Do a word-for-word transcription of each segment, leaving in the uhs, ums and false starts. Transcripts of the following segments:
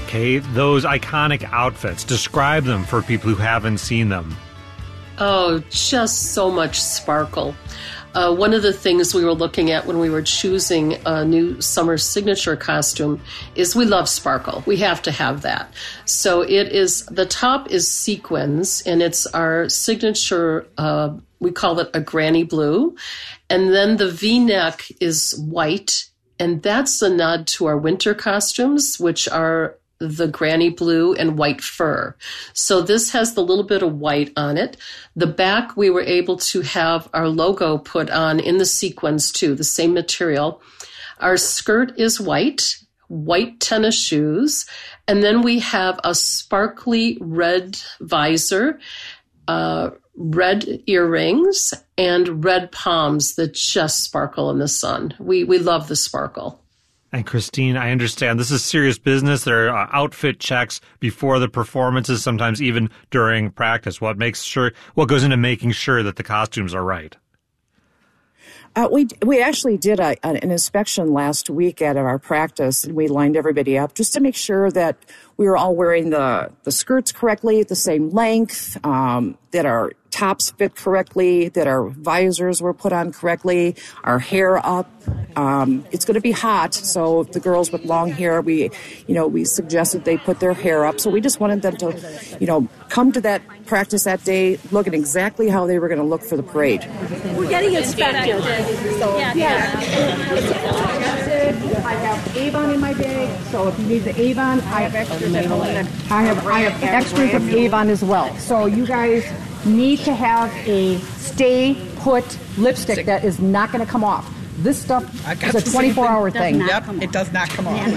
Kay, those iconic outfits, describe them for people who haven't seen them. Oh, just so much sparkle. Uh, one of the things we were looking at when we were choosing a new summer signature costume is we love sparkle. We have to have that. So it is, the top is sequins, and it's our signature, uh, we call it a granny blue. And then the V-neck is white, and that's a nod to our winter costumes, which are the granny blue and white fur. So this has the little bit of white on it. The back, we were able to have our logo put on in the sequins too, the same material. Our skirt is white, white tennis shoes, and then we have a sparkly red visor, uh, red earrings, and red palms that just sparkle in the sun. We we love the sparkle. And Christine, I understand this is serious business. There are uh, outfit checks before the performances, sometimes even during practice. What makes sure, what goes into making sure that the costumes are right? Uh, we we actually did a, an inspection last week at our practice, and we lined everybody up just to make sure that we were all wearing the, the skirts correctly, the same length, um, that our tops fit correctly, that our visors were put on correctly, our hair up. Um, it's going to be hot, so the girls with long hair, we, you know, we suggested they put their hair up. So we just wanted them to, you know, come to that practice that day, looking exactly how they were going to look for the parade. We're getting inspected. So, yeah. yeah. I have Avon in my bag, so if you need the Avon, I have extras at home. I have, I have extras of Avon as well. So you guys need to have a stay put lipstick that is not going to come off. This stuff is a twenty-four hour thing. Yep, it does not come off.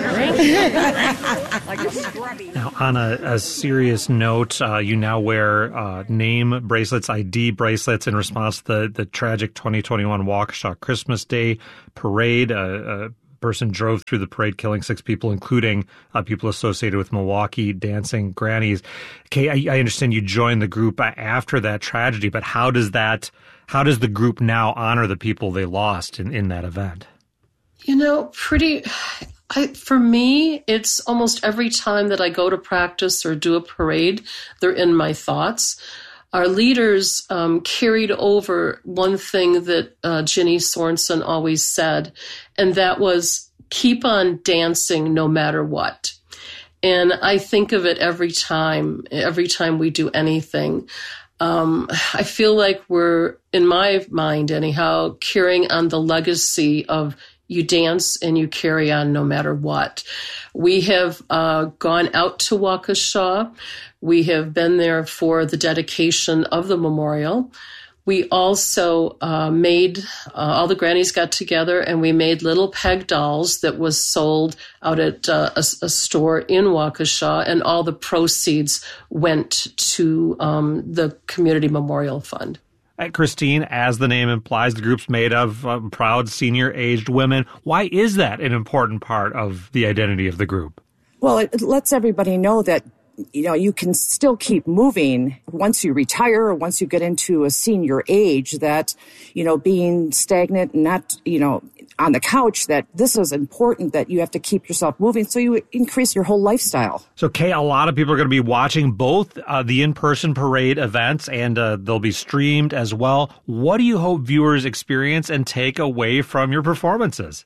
Now, on a, a serious note, uh, you now wear uh, name bracelets, I D bracelets in response to the, the tragic twenty twenty-one Waukesha Christmas Day parade. Uh, a person drove through the parade, killing six people, including uh, people associated with Milwaukee Dancing Grannies. Kay, I, I understand you joined the group after that tragedy, but how does that... How does the group now honor the people they lost in, in that event? You know, pretty, I, for me, it's almost every time that I go to practice or do a parade, they're in my thoughts. Our leaders um, carried over one thing that uh, Ginny Sorensen always said, and that was keep on dancing no matter what. And I think of it every time, every time we do anything. Um, I feel like we're, in my mind anyhow, carrying on the legacy of you dance and you carry on no matter what. We have uh, gone out to Waukesha. We have been there for the dedication of the memorial. We also uh, made, uh, all the grannies got together and we made little peg dolls that was sold out at uh, a, a store in Waukesha, and all the proceeds went to um, the Community Memorial Fund. At Christine, as the name implies, the group's made of um, proud senior-aged women. Why is that an important part of the identity of the group? Well, it, it lets everybody know that, you know, you can still keep moving once you retire or once you get into a senior age, that, you know, being stagnant and not, you know, on the couch, that this is important, that you have to keep yourself moving so you increase your whole lifestyle. So, Kay, a lot of people are going to be watching both uh, the in-person parade events, and uh, they'll be streamed as well. What do you hope viewers experience and take away from your performances?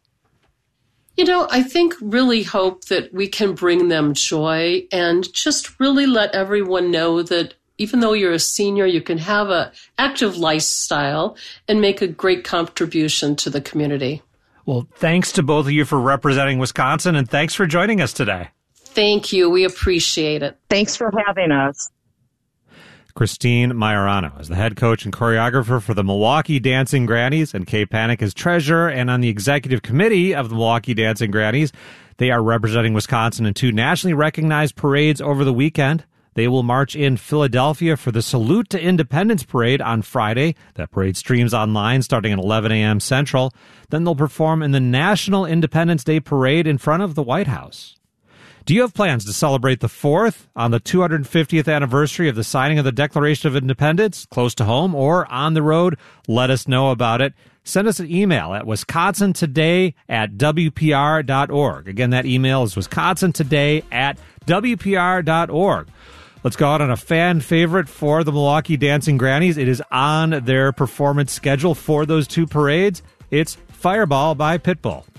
You know, I think really hope that we can bring them joy and just really let everyone know that even though you're a senior, you can have an active lifestyle and make a great contribution to the community. Well, thanks to both of you for representing Wisconsin, and thanks for joining us today. Thank you. We appreciate it. Thanks for having us. Christine Maiorano is the head coach and choreographer for the Milwaukee Dancing Grannies, and Kay Panic is treasurer and on the executive committee of the Milwaukee Dancing Grannies. They are representing Wisconsin in two nationally recognized parades over the weekend. They will march in Philadelphia for the Salute to Independence Parade on Friday. That parade streams online starting at eleven a.m. Central. Then they'll perform in the National Independence Day Parade in front of the White House. Do you have plans to celebrate the fourth on the two hundred fiftieth anniversary of the signing of the Declaration of Independence, close to home or on the road? Let us know about it. send us an email at wisconsin today at w p r dot org. Again, that email is wisconsin today at w p r dot org. Let's go out on a fan favorite for the Milwaukee Dancing Grannies. It is on their performance schedule for those two parades. It's Fireball by Pitbull.